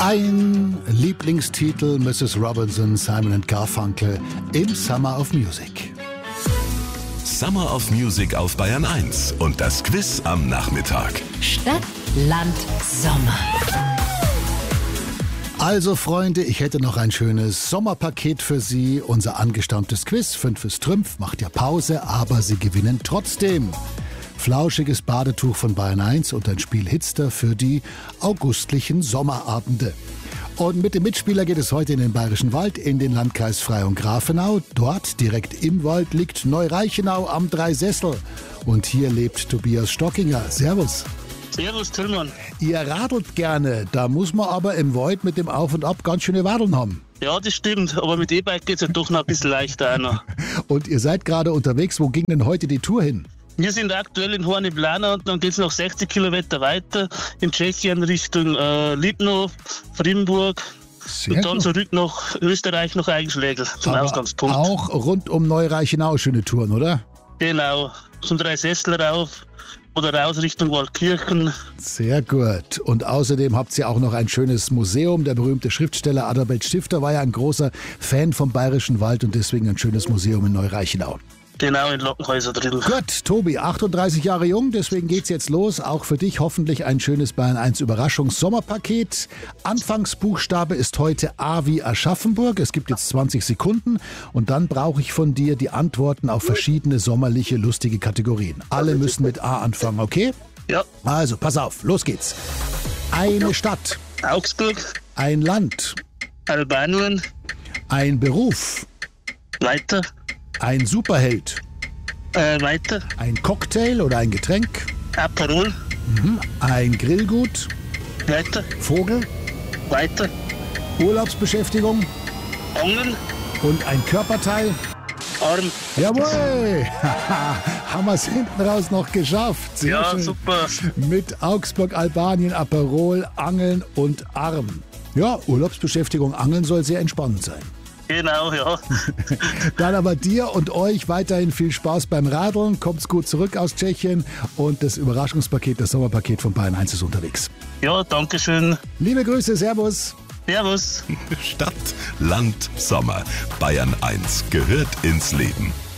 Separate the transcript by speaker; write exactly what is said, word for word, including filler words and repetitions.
Speaker 1: Ein Lieblingstitel Missus Robinson, Simon and Garfunkel im Summer of Music.
Speaker 2: Summer of Music auf Bayern eins und das Quiz am Nachmittag.
Speaker 3: Stadt, Land, Sommer.
Speaker 1: Also Freunde, ich hätte noch ein schönes Sommerpaket für Sie. Unser angestammtes Quiz, fünf ist Trümpf, macht ja Pause, aber Sie gewinnen trotzdem. Flauschiges Badetuch von Bayern eins und ein Spiel Hitster für die augustlichen Sommerabende. Und mit dem Mitspieler geht es heute in den Bayerischen Wald, in den Landkreis Freyung-Grafenau. Dort, direkt im Wald, liegt Neureichenau am Dreisessel. Und hier lebt Tobias Stockinger. Servus.
Speaker 4: Servus, Tillmann.
Speaker 1: Ihr radelt gerne, da muss man aber im Wald mit dem Auf und Ab ganz schöne Wadeln haben.
Speaker 4: Ja, das stimmt, aber mit E-Bike geht es ja doch noch ein bisschen leichter einer.
Speaker 1: Und ihr seid gerade unterwegs, wo ging denn heute die Tour hin?
Speaker 4: Wir sind aktuell in Horní Blana und dann geht es noch sechzig Kilometer weiter in Tschechien Richtung äh, Lipno, Frimburg
Speaker 1: Sehr
Speaker 4: und dann
Speaker 1: gut.
Speaker 4: zurück nach Österreich, nach Eigenschlägl zum
Speaker 1: Aber
Speaker 4: Ausgangspunkt.
Speaker 1: auch rund um Neureichenau schöne Touren, oder?
Speaker 4: Genau, zum Dreisessel rauf oder raus Richtung Waldkirchen.
Speaker 1: Sehr gut. Und außerdem habt ihr auch noch ein schönes Museum. Der berühmte Schriftsteller Adalbert Stifter war ja ein großer Fan vom Bayerischen Wald und deswegen ein schönes Museum in Neureichenau.
Speaker 4: Genau, in Lockenhäuser drin.
Speaker 1: Gut, Tobi, achtunddreißig Jahre jung, deswegen geht's jetzt los. Auch für dich hoffentlich ein schönes Bayern eins Überraschungs-Sommerpaket. Anfangsbuchstabe ist heute A wie Aschaffenburg. Es gibt jetzt zwanzig Sekunden und dann brauche ich von dir die Antworten auf verschiedene sommerliche, lustige Kategorien. Alle müssen mit A anfangen, okay?
Speaker 4: Ja,
Speaker 1: Also, pass auf, los geht's. Eine Stadt,
Speaker 4: Augsburg,
Speaker 1: ein Land,
Speaker 4: Albanien,
Speaker 1: ein Beruf,
Speaker 4: weiter,
Speaker 1: ein Superheld,
Speaker 4: äh, weiter,
Speaker 1: ein Cocktail oder ein Getränk,
Speaker 4: Aperol,
Speaker 1: ein Grillgut,
Speaker 4: weiter,
Speaker 1: Vogel,
Speaker 4: weiter,
Speaker 1: Urlaubsbeschäftigung
Speaker 4: Angeln,
Speaker 1: und ein Körperteil.
Speaker 4: Arm.
Speaker 1: Jawohl! Haben wir es hinten raus noch geschafft. Sehr
Speaker 4: Ja,
Speaker 1: schön.
Speaker 4: super.
Speaker 1: Mit Augsburg, Albanien, Aperol, Angeln und Arm. Ja, Urlaubsbeschäftigung Angeln soll sehr entspannend sein.
Speaker 4: Genau, ja.
Speaker 1: Dann aber dir und euch weiterhin viel Spaß beim Radeln. Kommt's gut zurück aus Tschechien und das Überraschungspaket, das Sommerpaket von Bayern eins ist unterwegs.
Speaker 4: Ja, danke schön.
Speaker 1: Liebe Grüße, Servus.
Speaker 4: Servus.
Speaker 2: Stadt, Land, Sommer. Bayern eins gehört ins Leben.